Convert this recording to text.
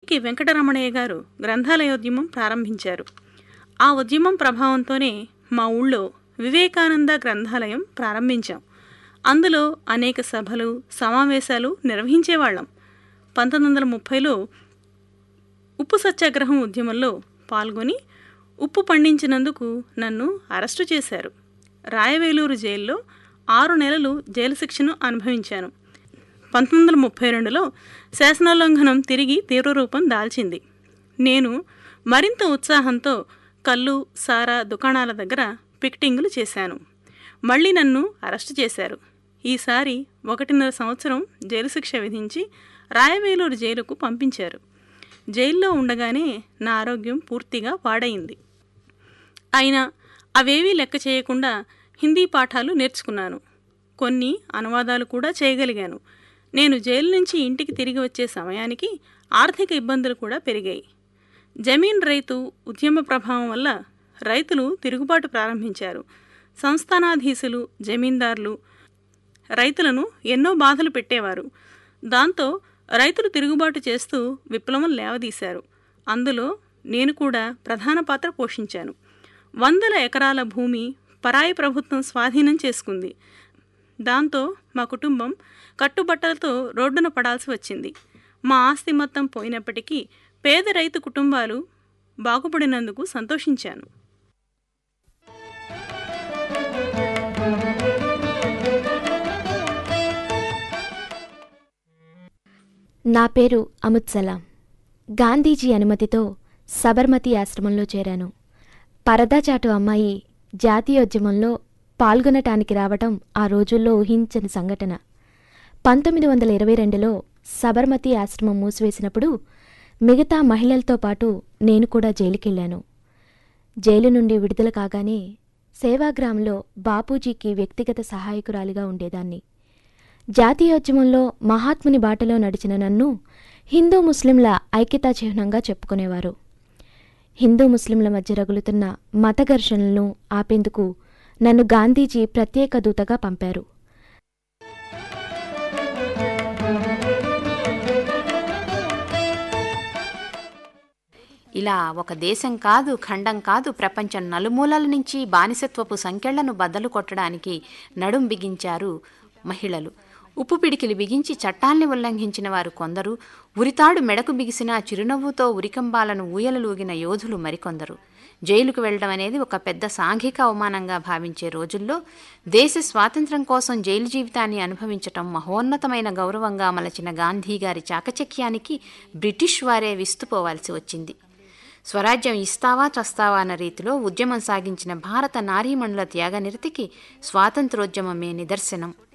నక్కి వెంకటరమణయ్య గారు గ్రంథాలయోద్యమం ప్రారంభించారు. ఆ ఉద్యమం ప్రభావంతోనే మా ఊళ్ళో వివేకానంద గ్రంథాలయం ప్రారంభించాం. అందులో అనేక సభలు, సమావేశాలు నిర్వహించేవాళ్ళం. 1930లో ఉప్పు సత్యాగ్రహం ఉద్యమంలో పాల్గొని ఉప్పు పండించినందుకు నన్ను అరెస్టు చేశారు. రాయవేలూరు జైల్లో 6 నెలలు జైలు శిక్షను అనుభవించాను. 1932లో శాసనోల్లంఘనం తిరిగి తీవ్రరూపం దాల్చింది. నేను మరింత ఉత్సాహంతో కల్లు, సారా దుకాణాల దగ్గర పికెటింగులు చేశాను. మళ్ళీ నన్ను అరెస్టు చేశారు. ఈసారి 1.5 సంవత్సరం జైలు శిక్ష విధించి రాయవేలూరు జైలుకు పంపించారు. జైల్లో ఉండగానే నా ఆరోగ్యం పూర్తిగా పాడైంది. అయినా అవేవీ లెక్క చేయకుండా హిందీ పాఠాలు నేర్చుకున్నాను. కొన్ని అనువాదాలు కూడా చేయగలిగాను. నేను జైలు నుంచి ఇంటికి తిరిగి వచ్చే సమయానికి ఆర్థిక ఇబ్బందులు కూడా పెరిగాయి. జమీన్ రైతు ఉద్యమ ప్రభావం వల్ల రైతులు తిరుగుబాటు ప్రారంభించారు. సంస్థానాధీశులు, జమీందారులు రైతులను ఎన్నో బాధలు పెట్టేవారు. దాంతో రైతులు తిరుగుబాటు చేస్తూ విప్లవం లేవదీశారు. అందులో నేను కూడా ప్రధాన పాత్ర పోషించాను. 100 ఎకరాల భూమి పరాయి ప్రభుత్వం స్వాధీనం చేసుకుంది. దాంతో మా కుటుంబం కట్టుబట్టలతో రోడ్డున పడాల్సి వచ్చింది. మా ఆస్తి మొత్తం పోయినప్పటికీ పేద రైతు కుటుంబాలు బాగుపడినందుకు సంతోషించాను. నా పేరు అమిత్ సలాం. గాంధీజీ అనుమతితో సబర్మతి ఆశ్రమంలో చేరాను. పరదాచాటు అమ్మాయి జాతీయోద్యమంలో పాల్గొనటానికి రావటం ఆ రోజుల్లో ఊహించని సంఘటన. 1922లో సబర్మతి ఆశ్రమం మూసివేసినప్పుడు మిగతా మహిళలతో పాటు నేను కూడా జైలుకెళ్లాను. జైలు నుండి విడుదల కాగానే సేవాగ్రామంలో బాపూజీకి వ్యక్తిగత సహాయకురాలిగా ఉండేదాన్ని. జాతీయోద్యమంలో మహాత్ముని బాటలో నడిచిన నన్ను హిందూ ముస్లింల ఐక్యతా చిహ్నంగా చెప్పుకునేవారు. హిందూ ముస్లింల మధ్య రగులుతున్న మత ఘర్షణలను ఆపేందుకు నన్ను గాంధీజీ ప్రత్యేక దూతగా పంపారు. ఇలా ఒక దేశం కాదు, ఖండం కాదు, ప్రపంచం నలుమూలల నుంచి బానిసత్వపు సంకెళ్లను బద్దలు కొట్టడానికి నడుం బిగించారు మహిళలు. ఉప్పు పిడికిలి బిగించి చట్టాల్ని ఉల్లంఘించిన వారు కొందరు, ఉరితాడు మెడకు బిగిసిన చిరునవ్వుతో ఉరికంబాలను ఊయలలూగిన యోధులు మరికొందరు. జైలుకు వెళ్లడం అనేది ఒక పెద్ద సాంఘిక అవమానంగా భావించే రోజుల్లో దేశ స్వాతంత్ర్యం కోసం జైలు జీవితాన్ని అనుభవించటం మహోన్నతమైన గౌరవంగా మలచిన గాంధీగారి చాకచక్యానికి బ్రిటిష్ వారే విస్తుపోవాల్సి వచ్చింది. స్వరాజ్యం ఇస్తావా చస్తావా అన్న రీతిలో ఉద్యమం సాగించిన భారత నారీమణుల త్యాగనిరతికి స్వాతంత్రోద్యమమే నిదర్శనం.